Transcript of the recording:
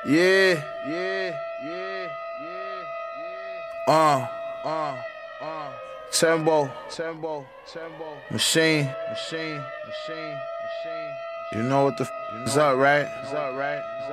Yeah. Tembo. Machine. You know what the f is up, right?